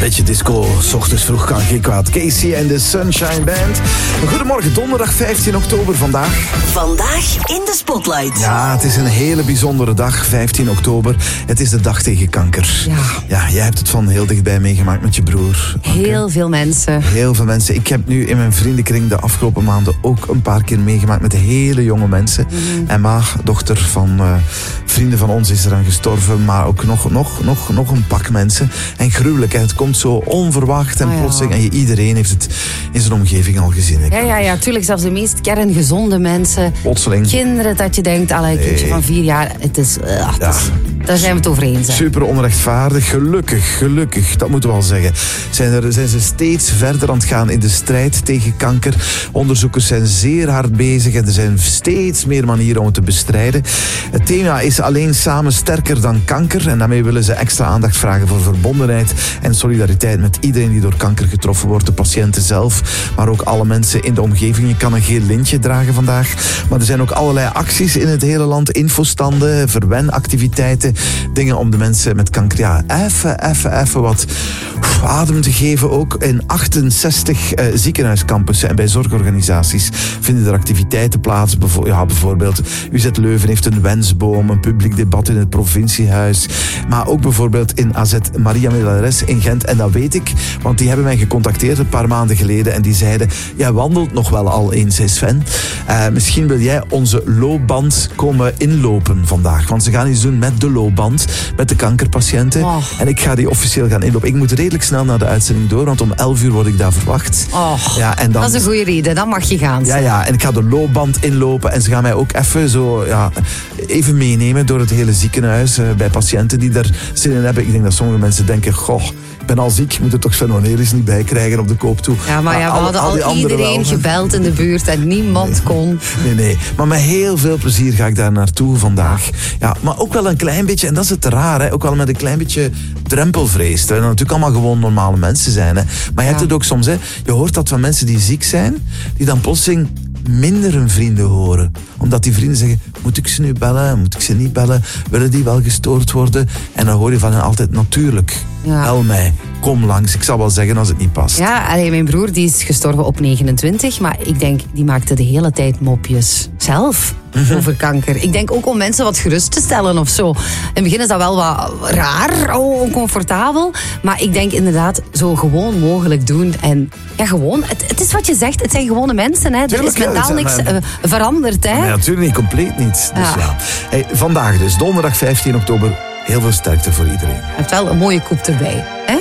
beetje disco, 's ochtends vroeg kan geen kwaad. Casey en de Sunshine Band. Goedemorgen, donderdag 15 oktober vandaag. Vandaag in de Spotlight. Ja, het is een hele bijzondere dag, 15 oktober. Het is de dag tegen kanker. Ja, jij hebt het van heel dichtbij meegemaakt met je broer. Heel veel mensen. Heel veel mensen. Ik heb nu in mijn vriendenkring de afgelopen maanden ook een paar keer meegemaakt met hele jonge mensen. Emma, dochter van vrienden van ons, is eraan gestorven. Maar ook nog een pak mensen. En gruwelijk, hè. Het komt zo onverwacht en plotseling. En iedereen heeft het in zijn omgeving al gezien. Ja, tuurlijk. Zelfs de meest kerngezonde mensen. Plotseling. Kinderen dat je denkt, een kindje van 4 jaar. Het is, daar zijn we het over eens. Hè. Super onrechtvaardig. Gelukkig, dat moeten we wel zeggen. Zijn ze steeds verder aan het gaan in de strijd tegen kanker. Onderzoekers zijn zeer hard bezig en er zijn steeds meer manieren om het te bestrijden. Het thema is alleen samen sterker dan kanker. En daarmee willen ze extra aandacht vragen voor verbondenheid en solidariteit met iedereen die door kanker getroffen wordt. De patiënten zelf, maar ook alle mensen in de omgeving. Je kan een geel lintje dragen vandaag. Maar er zijn ook allerlei acties in het hele land. Infostanden, verwenactiviteiten. Dingen om de mensen met kanker even wat adem te geven. Ook in 68 ziekenhuiscampussen en bij zorgorganisaties vinden er activiteiten plaats. Bijvoorbeeld UZ Leuven heeft een wensboom, een publiek debat in het provinciehuis. Maar ook bijvoorbeeld in AZ Maria Milares in Gent. En dat weet ik, want die hebben mij gecontacteerd een paar maanden geleden. En die zeiden, jij wandelt nog wel al eens, zei Sven. Misschien wil jij onze loopband komen inlopen vandaag. Want ze gaan iets doen met de loopband, met de kankerpatiënten. En ik ga die officieel gaan inlopen. Ik moet redelijk snel naar de uitzending door, want om 11 uur word ik daar verwacht. En dan, dat is een goede reden, dan mag je gaan. Ja, en ik ga de loopband inlopen. En ze gaan mij ook even meenemen door het hele ziekenhuis. Bij patiënten die daar zin in hebben. Ik denk dat sommige mensen denken, ik ben al ziek, moet er toch Sven Cornelis niet bij krijgen op de koop toe. Ja, maar we hadden al iedereen gebeld in de buurt en niemand kon. Nee. Maar met heel veel plezier ga ik daar naartoe vandaag. Ja, maar ook wel een klein beetje, en dat is het raar, hè, ook wel met een klein beetje drempelvrees. Terwijl we natuurlijk allemaal gewoon normale mensen zijn. Hè. Maar je hebt het ook soms, hè, je hoort dat van mensen die ziek zijn, die dan plotseling minder hun vrienden horen. Omdat die vrienden zeggen, moet ik ze nu bellen? Moet ik ze niet bellen? Willen die wel gestoord worden? En dan hoor je van hen altijd, natuurlijk, bel mij. Kom langs, ik zal wel zeggen als het niet past. Ja, mijn broer die is gestorven op 29, maar ik denk, die maakte de hele tijd mopjes zelf over kanker. Ik denk ook om mensen wat gerust te stellen of zo. In het begin is dat wel wat raar, oncomfortabel, maar ik denk inderdaad zo gewoon mogelijk doen. En ja, gewoon, het is wat je zegt, het zijn gewone mensen. Hè. Er is mentaal niks veranderd. Hè. Nee, natuurlijk niet, compleet niet. Dus Hey, vandaag dus, donderdag 15 oktober, heel veel sterkte voor iedereen. Je hebt wel een mooie koep erbij, hè?